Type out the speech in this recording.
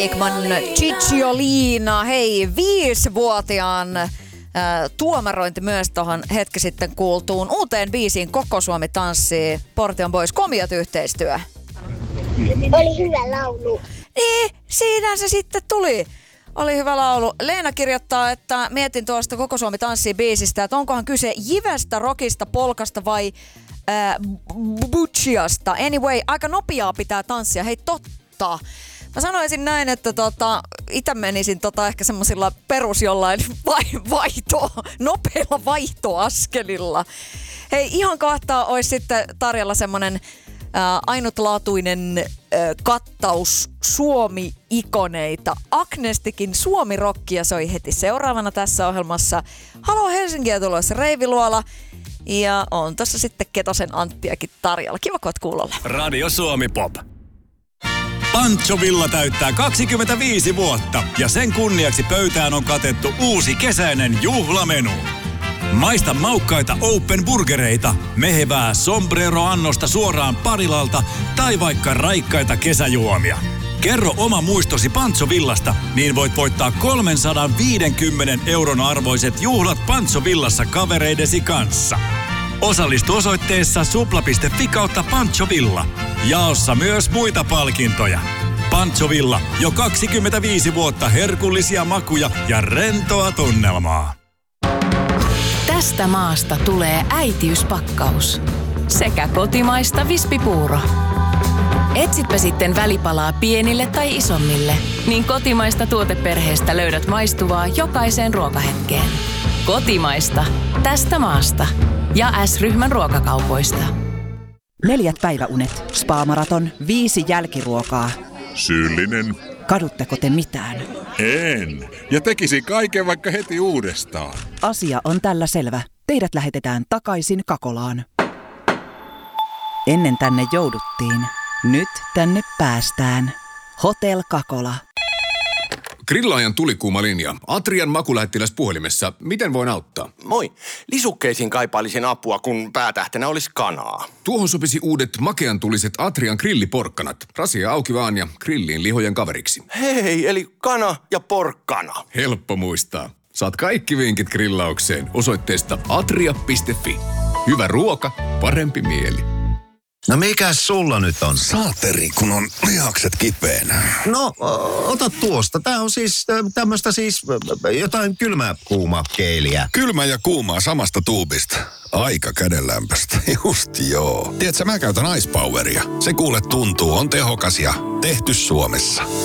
Ekman Cicciolina, hei, 5-vuotiaan tuomarointi myös tuohon hetki sitten kuultuun uuteen biisiin Koko Suomi tanssii, Portion Boys, komiat yhteistyö. Oli hyvä laulu. Niin, siinä se sitten tuli. Oli hyvä laulu. Leena kirjoittaa, että mietin tuosta Koko Suomi tanssii biisistä, että onkohan kyse jivestä, rockista, polkasta vai butchiasta. Anyway, aika nopeaa pitää tanssia. Hei, totta. Mä sanoisin näin, että itse menisin ehkä semmosilla perus jollain nopeilla vaihtoaskelilla. Hei, ihan kahtaa olisi sitten tarjolla semmonen ainutlaatuinen kattaus Suomi-ikoneita. Agnestikin Suomi-rockia soi heti seuraavana tässä ohjelmassa. Halo Helsinkiä tulossa Reiviluola. Ja on tossa sitten Ketosen Anttiakin tarjolla. Kiva, kun oot kuulolla. Radio Suomi Pop. Pancho Villa täyttää 25 vuotta ja sen kunniaksi pöytään on katettu uusi kesäinen juhlamenu. Maista maukkaita open burgereita, mehevää sombrero-annosta suoraan Parilalta tai vaikka raikkaita kesäjuomia. Kerro oma muistosi Pancho Villasta, niin voit voittaa 350 € arvoiset juhlat Pancho Villassa kavereidesi kanssa. Osallistu osoitteessa supla.fi/Pancho Villa. Jaossa myös muita palkintoja. Pancho Villa, jo 25 vuotta herkullisia makuja ja rentoa tunnelmaa. Tästä maasta tulee äitiyspakkaus. Sekä kotimaista vispipuuro. Etsitpä sitten välipalaa pienille tai isommille, niin kotimaista tuoteperheestä löydät maistuvaa jokaiseen ruokahetkeen. Kotimaista. Tästä maasta. Ja S-ryhmän ruokakaupoista. 4 päiväunet, spa-maraton, 5 jälkiruokaa. Syyllinen. Kadutteko te mitään? En. Ja tekisi kaiken vaikka heti uudestaan. Asia on tällä selvä. Teidät lähetetään takaisin Kakolaan. Ennen tänne jouduttiin. Nyt tänne päästään. Hotel Kakola. Grillaajan tulikuuma linja. Atrian makulähettiläs puhelimessa. Miten voin auttaa? Moi. Lisukkeisiin kaipailisin apua, kun päätähtenä olisi kanaa. Tuohon sopisi uudet makean tuliset Atrian grilliporkkanat. Rasia auki vaan ja grilliin lihojen kaveriksi. Hei, eli kana ja porkkana. Helppo muistaa. Saat kaikki vinkit grillaukseen osoitteesta atria.fi. Hyvä ruoka, parempi mieli. No mikäs sulla nyt on? Saateri, kun on lihakset kipeänä. No, ota tuosta. Tää on siis tämmöstä siis jotain kylmää kuumaa keeliä. Kylmä ja kuumaa samasta tuubista. Aika kädenlämpöistä. Just joo. Tiedätkö, mä käytän Ice Poweria. Se kuule tuntuu, on tehokas ja tehty Suomessa.